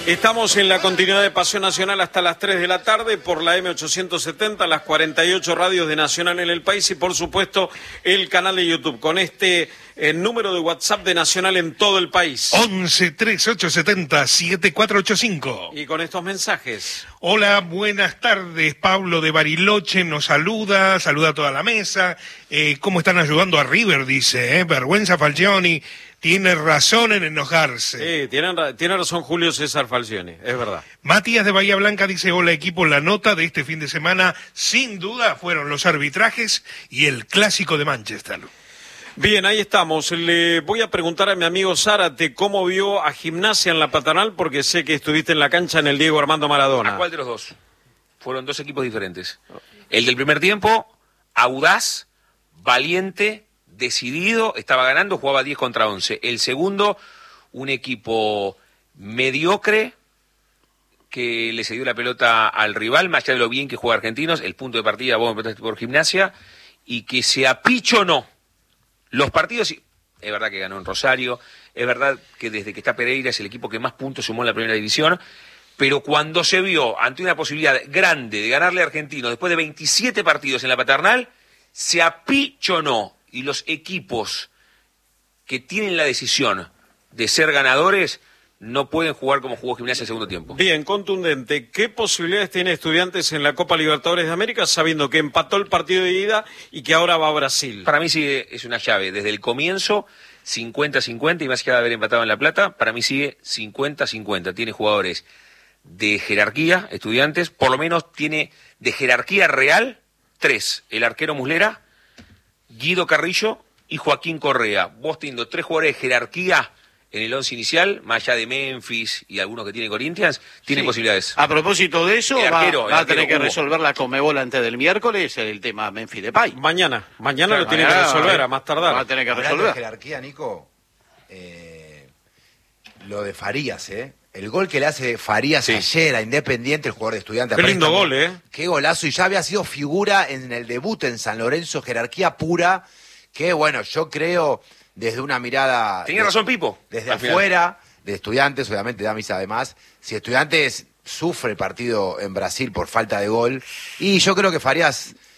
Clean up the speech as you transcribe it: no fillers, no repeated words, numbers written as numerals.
Estamos en la continuidad de Pasión Nacional hasta las 3 de la tarde por la M870, las 48 radios de Nacional en el país y por supuesto el canal de YouTube con este número de WhatsApp de Nacional en todo el país. 11 3870 7485. Y con estos mensajes. Hola, buenas tardes. Pablo de Bariloche nos saluda a toda la mesa. ¿Cómo están ayudando a River? Dice, vergüenza Falcioni. Tiene razón en enojarse. Sí, tiene razón Julio César Falcioni, es verdad. Matías de Bahía Blanca dice, hola equipo, la nota de este fin de semana sin duda fueron los arbitrajes y el clásico de Manchester. Bien, ahí estamos. Le voy a preguntar a mi amigo Zárate cómo vio a Gimnasia en la Patronal, porque sé que estuviste en la cancha en el Diego Armando Maradona. ¿A cuál de los dos? Fueron dos equipos diferentes. El del primer tiempo, audaz, valiente, decidido, estaba ganando, jugaba 10 contra 11. El segundo, un equipo mediocre que le cedió la pelota al rival, más allá de lo bien que juega Argentinos, el punto de partida, vos me preguntaste por Gimnasia, y que se apichonó los partidos. Es verdad que ganó en Rosario, es verdad que desde que está Pereira es el equipo que más puntos sumó en la primera división, pero cuando se vio ante una posibilidad grande de ganarle a Argentinos después de 27 partidos en la Paternal, se apichonó. Y los equipos que tienen la decisión de ser ganadores no pueden jugar como jugó Gimnasia en el segundo tiempo. Bien, contundente. ¿Qué posibilidades tiene Estudiantes en la Copa Libertadores de América sabiendo que empató el partido de ida y que ahora va a Brasil? Para mí sigue, es una llave. Desde el comienzo, 50-50, y más allá de haber empatado en La Plata, para mí sigue 50-50. Tiene jugadores de jerarquía, Estudiantes, por lo menos tiene de jerarquía real 3. El arquero Muslera, Guido Carrillo y Joaquín Correa. Vos teniendo 3 jugadores de jerarquía en el 11 inicial, más allá de Memphis y algunos que tiene Corinthians, tienen posibilidades. A propósito de eso, va a tener que Hugo. resolver la Conmebol antes del miércoles el tema Memphis Depay. Mañana lo tiene que resolver, a más tardar. Va a tener que Hablando resolver. de jerarquía, Nico, lo de Farías, el gol que le hace Farías ayer a Independiente, el jugador de Estudiantes. Qué lindo gol, Qué golazo, y ya había sido figura en el debut en San Lorenzo, jerarquía pura, que bueno, yo creo desde una mirada... Tenía razón Pipo. Desde afuera, de Estudiantes, obviamente Damis además, si Estudiantes sufre el partido en Brasil por falta de gol, y yo creo que Farías